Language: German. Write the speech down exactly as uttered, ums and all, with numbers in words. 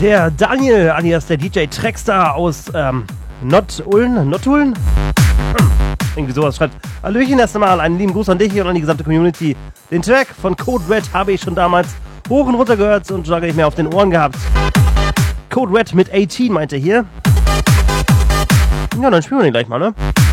Der Daniel, alias der D J Trackstar aus ähm, Nott-Uln, Nottuln? Irgendwie sowas schreibt. Hallöchen erst einmal, einen lieben Gruß an dich und an die gesamte Community. Den Track von Code Red habe ich schon damals hoch und runter gehört und schon nicht mehr auf den Ohren gehabt. Code Red mit achtzehn meint er hier. Ja, dann spielen wir den gleich mal, ne?